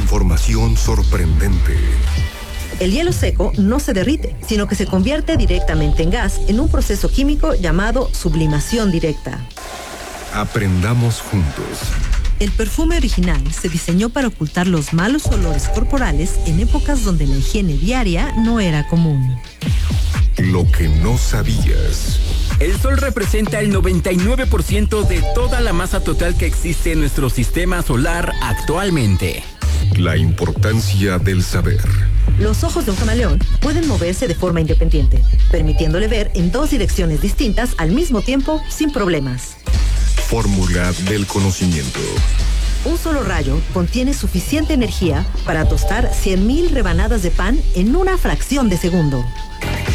Información sorprendente. El hielo seco no se derrite, sino que se convierte directamente en gas en un proceso químico llamado sublimación directa. Aprendamos juntos. El perfume original se diseñó para ocultar los malos olores corporales en épocas donde la higiene diaria no era común. Lo que no sabías. El sol representa el 99% de toda la masa total que existe en nuestro sistema solar actualmente. La importancia del saber. Los ojos de un camaleón pueden moverse de forma independiente, permitiéndole ver en dos direcciones distintas al mismo tiempo sin problemas. Fórmula del conocimiento. Un solo rayo contiene suficiente energía para tostar 100.000 rebanadas de pan en una fracción de segundo.